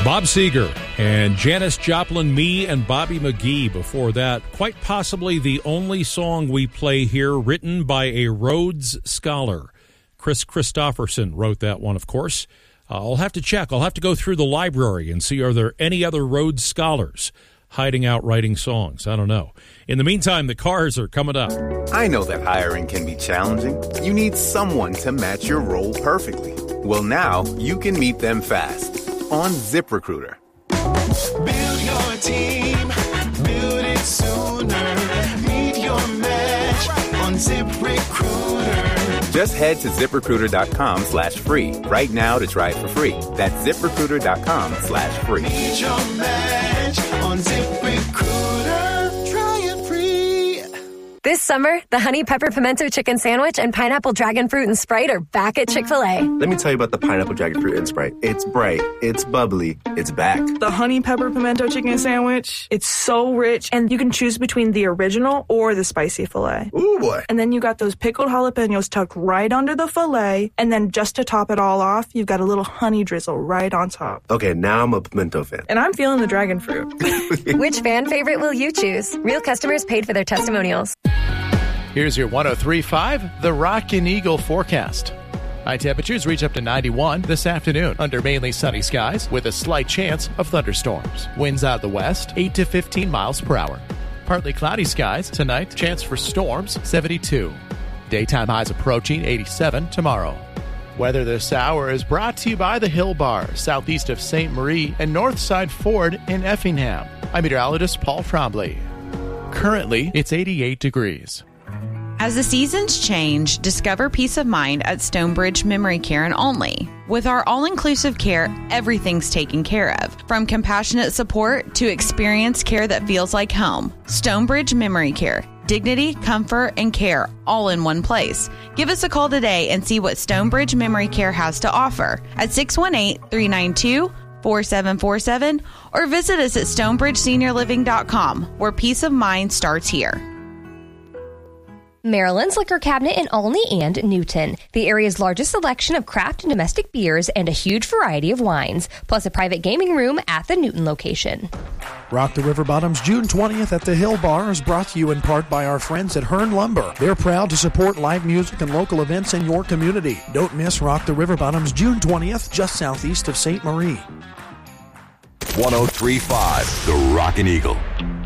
Bob Seger and Janis Joplin, Me and Bobby McGee. Before that, quite possibly the only song we play here written by a Rhodes Scholar. Chris Christopherson wrote that one, of course. I'll have to check. I'll have to go through the library and see, are there any other Rhodes Scholars hiding out writing songs? I don't know. In the meantime, the Cars are coming up. I know that hiring can be challenging. You need someone to match your role perfectly. Well, now you can meet them fast on ZipRecruiter. Build your team, build it sooner. Meet your match on ZipRecruiter. Just head to ZipRecruiter.com/free right now to try it for free. That's ZipRecruiter.com/free. Meet your match on ZipRecruiter. Try it free. This summer, the Honey Pepper Pimento Chicken Sandwich and Pineapple Dragon Fruit and Sprite are back at Chick-fil-A. Let me tell you about the Pineapple Dragon Fruit and Sprite. It's bright, it's bubbly, it's back. The Honey Pepper Pimento Chicken Sandwich, it's so rich, and you can choose between the original or the spicy filet. Ooh, boy. And then you got those pickled jalapenos tucked right under the filet, and then just to top it all off, you've got a little honey drizzle right on top. Okay, now I'm a pimento fan. And I'm feeling the dragon fruit. Which fan favorite will you choose? Real customers paid for their testimonials. Here's your 103.5, the Rockin' Eagle forecast. High temperatures reach up to 91 this afternoon under mainly sunny skies with a slight chance of thunderstorms. Winds out of the west, 8 to 15 miles per hour. Partly cloudy skies tonight, chance for storms, 72. Daytime highs approaching 87 tomorrow. Weather this hour is brought to you by the Hill Bar, southeast of St. Marie and Northside Ford in Effingham. I'm meteorologist Paul Trombley. Currently, it's 88 degrees. As the seasons change, discover peace of mind at Stonebridge Memory Care and Only. With our all-inclusive care, everything's taken care of. From compassionate support to experienced care that feels like home. Stonebridge Memory Care. Dignity, comfort, and care all in one place. Give us a call today and see what Stonebridge Memory Care has to offer at 618-392-4747 or visit us at stonebridgeseniorliving.com, where peace of mind starts here. Maryland's Liquor Cabinet in Olney and Newton. The area's largest selection of craft and domestic beers and a huge variety of wines, plus a private gaming room at the Newton location. Rock the River Bottoms June 20th at the Hill Bar is brought to you in part by our friends at Hearn Lumber. They're proud to support live music and local events in your community. Don't miss Rock the River Bottoms June 20th, just southeast of St. Marie. 103.5, the Rockin' Eagle.